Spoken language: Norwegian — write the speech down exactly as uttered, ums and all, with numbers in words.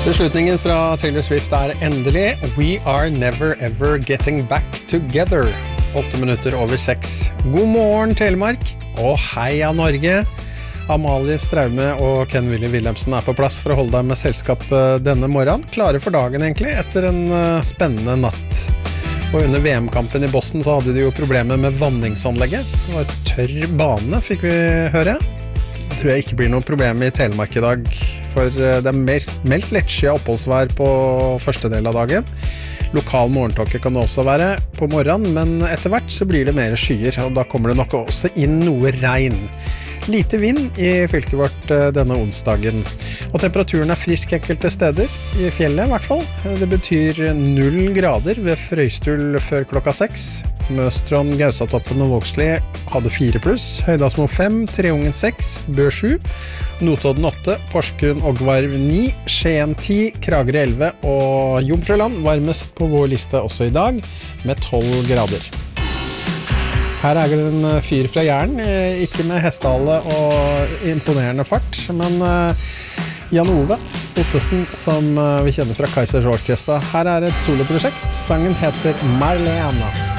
Beslutningen fra Taylor Swift er endelig. We are never ever getting back together. Åtte minutter over seks. God morgen, Telemark. Og heia Norge. Amalie Straume og Ken Willy Wilhelmsen er på plass for å holde deg med selskap denne morgenen. Klare for dagen egentlig, etter en spennende natt. Og under V M-kampen i Boston så hadde de jo problemer med vanningsanlegget. Det var et tørr bane, fikk vi høre. Det tror jeg ikke blir noe problem i Telemark i dag, for det er meldt lettskyet oppholdsvær på første del av dagen. Lokal morgentåke kan det også være på morgenen, men etter hvert så blir det mer skyer, og da kommer det nok også inn noe regn. Lite vind i fylket vårt denne onsdagen, og temperaturen er frisk enkelte steder, i fjellet i hvert fall. Det betyr null grader ved Frøystul før klokka seks. Møstron, Gausatoppen og Vågsli hadde fire pluss, Høydalsmo fem, Treungen seks, Bø sju, Notodden åtte, Porsgrunn og Gvarv ni, Skien ti, Kragerø elleve og Jomfruland varmest på vår liste også i dag med tolv grader. Her er det en fyr fra Jæren, ikke med hestehale og imponerende fart, men Jan Ove Ottesen som vi kjenner fra Kaizers Orkestra. Her er et soloprosjekt, sangen heter Marlena.